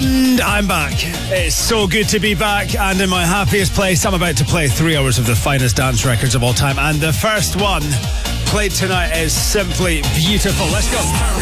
And I'm back. It's so good to be back and in my happiest place. I'm about to play 3 hours of the finest dance records of all time. And the first one played tonight is simply beautiful. Let's go.